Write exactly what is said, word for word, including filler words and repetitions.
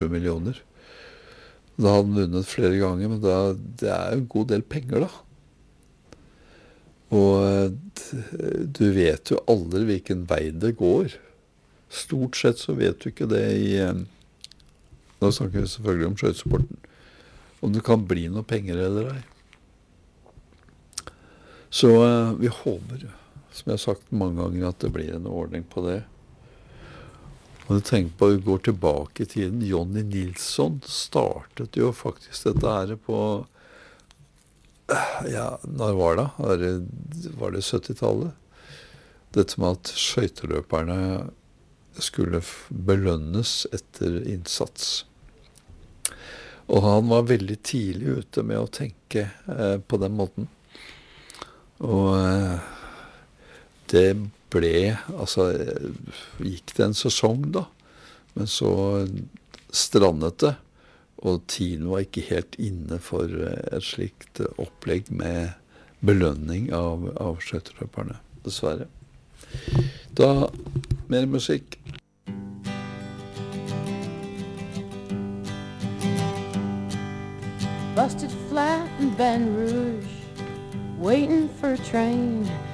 millioner. Da hadde han vunnet flere ganger, men da, det er jo en god del penger da. Og du vet jo aldri hvilken vei det går. Stort sett så vet du ikke det i, nå snakker vi selvfølgelig om skøytesporten, om det kan bli noe penger eller ei. Så vi håper, som jeg har sagt mange ganger, at det blir en ordning på det. Og du tenker på, vi går tilbake i tiden, Jonny Nilsson startet jo faktisk dette her på, ja, når var det? Var det, var det syttitallet? Dette med at skøyteløperne skulle belønnes etter innsats. Og han var veldig tidlig ute med å tenke eh, på den måten. Og eh, det ble, altså, gikk det en sesong da, men så strandet det, og tiden var ikke helt inne for et slikt opplegg med belønning av, av skøyteløperne, dessverre. Da, mer musikk. Busted flat in Baton Rouge, waiting for a train.